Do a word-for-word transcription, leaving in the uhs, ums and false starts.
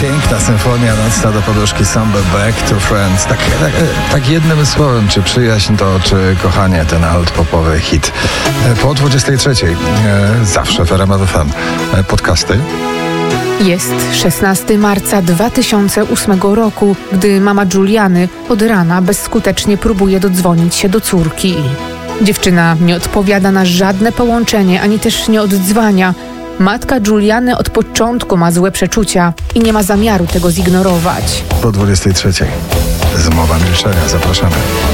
Piękna symfonia nocna do poduszki Samba Back to Friends. Tak, tak, tak jednym słowem, czy przyjaźń to, czy kochanie, ten alt-popowy hit. Po dwudziestej trzeciej zawsze w R M F F M. Podcasty. Jest szesnastego marca dwa tysiące ósmego roku, gdy mama Juliany od rana bezskutecznie próbuje dodzwonić się do córki. Dziewczyna nie odpowiada na żadne połączenie, ani też nie oddzwania. Matka Juliany od początku ma złe przeczucia i nie ma zamiaru tego zignorować. Po dwudziestej trzeciej. Zmowa milczenia. Zapraszamy.